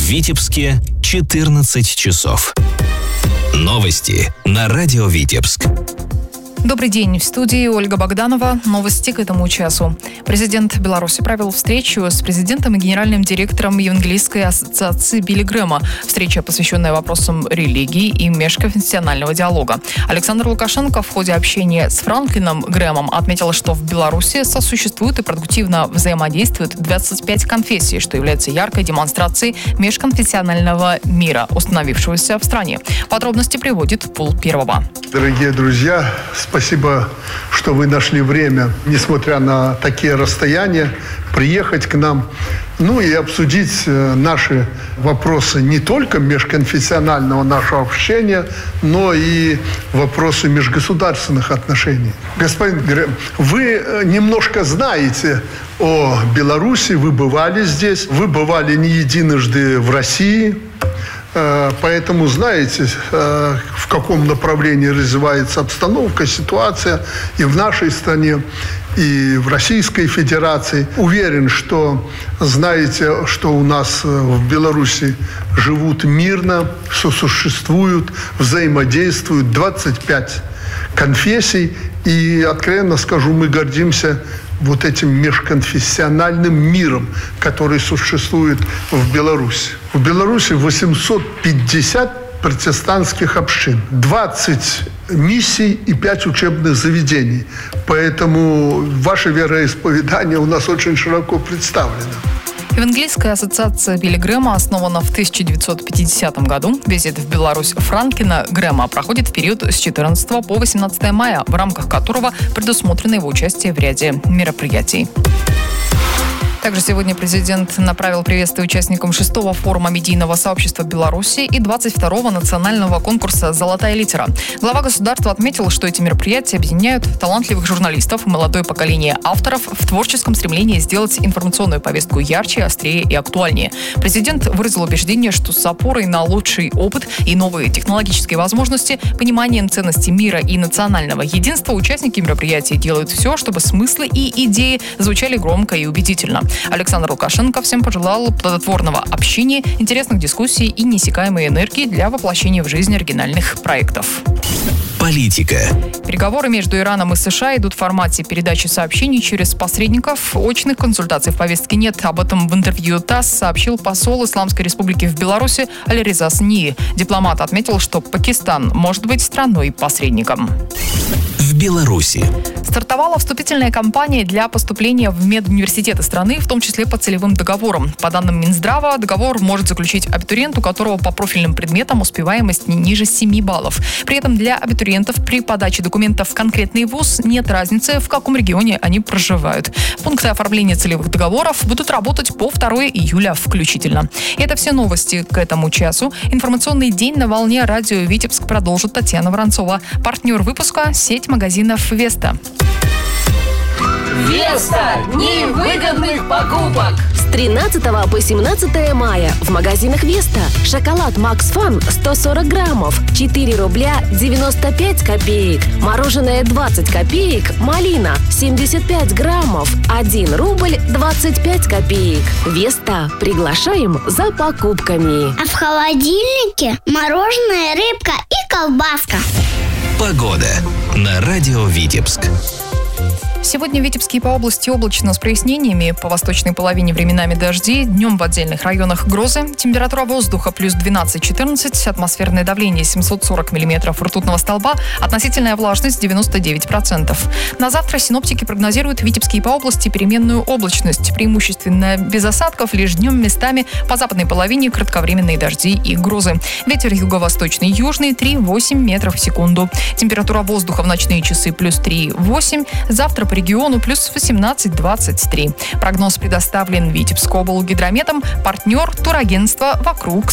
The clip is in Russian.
Витебске 14 часов. Новости на радио Витебск. Добрый день. В студии Ольга Богданова. Новости к этому часу. Президент Беларуси провел встречу с президентом и генеральным директором Евангелийской ассоциации Билли Грэма. Встреча, посвященная вопросам религии и межконфессионального диалога. Александр Лукашенко в ходе общения с Франклином Грэмом отметил, что в Беларуси сосуществуют и продуктивно взаимодействуют 25 конфессий, что является яркой демонстрацией межконфессионального мира, установившегося в стране. Подробности приводит Пул Первого. Дорогие друзья, спасибо, что вы нашли время, несмотря на такие расстояния, приехать к нам, и обсудить наши вопросы не только межконфессионального нашего общения, но и вопросы межгосударственных отношений. Господин Грэм, вы немножко знаете о Беларуси, вы бывали здесь, вы бывали не единожды в России. Поэтому знаете, в каком направлении развивается обстановка, ситуация и в нашей стране, и в Российской Федерации. Уверен, что знаете, что у нас в Беларуси живут мирно, сосуществуют, взаимодействуют 25 конфессий. И, откровенно скажу, мы гордимся вот этим межконфессиональным миром, который существует в Беларуси. В Беларуси 850 протестантских общин, 20 миссий и 5 учебных заведений. Поэтому ваше вероисповедание у нас очень широко представлено. Евангелийская ассоциация Билли Грэма основана в 1950 году. Визит в Беларусь Франклина Грэма проходит в период с 14 по 18 мая, в рамках которого предусмотрено его участие в ряде мероприятий. Также сегодня президент направил приветствие участникам 6-го форума медийного сообщества Беларуси и 22-го национального конкурса «Золотая литера». Глава государства отметил, что эти мероприятия объединяют талантливых журналистов и молодое поколение авторов в творческом стремлении сделать информационную повестку ярче, острее и актуальнее. Президент выразил убеждение, что с опорой на лучший опыт и новые технологические возможности, пониманием ценностей мира и национального единства участники мероприятий делают все, чтобы смыслы и идеи звучали громко и убедительно. Александр Лукашенко всем пожелал плодотворного общения, интересных дискуссий и неиссякаемой энергии для воплощения в жизнь оригинальных проектов. Политика. Переговоры между Ираном и США идут в формате передачи сообщений через посредников. Очных консультаций в повестке нет. Об этом в интервью ТАСС сообщил посол Исламской Республики в Беларуси Алиреза Снии. Дипломат отметил, что Пакистан может быть страной-посредником. В Беларуси. Стартовала вступительная кампания для поступления в медуниверситеты страны, в том числе по целевым договорам. По данным Минздрава, договор может заключить абитуриент, у которого по профильным предметам успеваемость не ниже 7 баллов. При этом для абитуриентов при подаче документов в конкретный вуз нет разницы, в каком регионе они проживают. Пункты оформления целевых договоров будут работать по 2 июля включительно. И это все новости к этому часу. Информационный день на волне радио Витебск продолжит Татьяна Воронцова. Партнер выпуска – сеть магазинов «Веста». Веста! Невыгодных покупок! С 13 по 17 мая в магазинах Веста шоколад Макс Фан 140 граммов 4 рубля 95 копеек. Мороженое 20 копеек малина 75 граммов 1 рубль 25 копеек. Веста. Приглашаем за покупками. А в холодильнике мороженое, рыбка и колбаска. Погода на радио Витебск. Сегодня в Витебске и по области облачно с прояснениями. По восточной половине временами дожди. Днем в отдельных районах грозы. Температура воздуха плюс 12-14. Атмосферное давление 740 миллиметров ртутного столба. Относительная влажность 99%. На завтра синоптики прогнозируют в Витебске и по области переменную облачность. Преимущественно без осадков. Лишь днем местами по западной половине кратковременные дожди и грозы. Ветер юго-восточный, южный 3,8 метров в секунду. Температура воздуха в ночные часы плюс 3,8. Завтра по региону плюс 18-23. Прогноз предоставлен Витебскоблгидрометом. Партнер турагентства «Вокруг